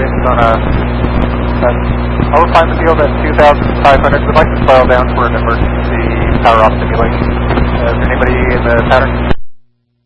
winds on I'll find the field at 2,500. We'd like to slow down for an emergency power off simulation. Is there anybody in the pattern?